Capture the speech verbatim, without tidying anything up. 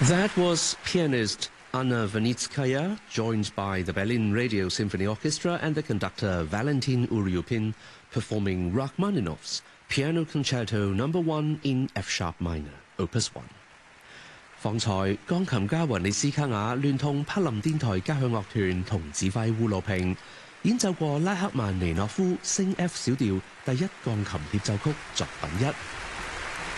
That was pianist Anna Vinitskaya, joined by the Berlin Radio Symphony Orchestra and the conductor Valentin Uryupin, performing Rachmaninoff's Piano Concerto Number One in F-sharp minor, Opus One. 方才鋼琴家雲尼斯卡雅聯同柏林電台交響樂團同指揮烏魯平演奏過拉赫曼尼諾夫升 F 小調第一鋼琴協奏曲作品一。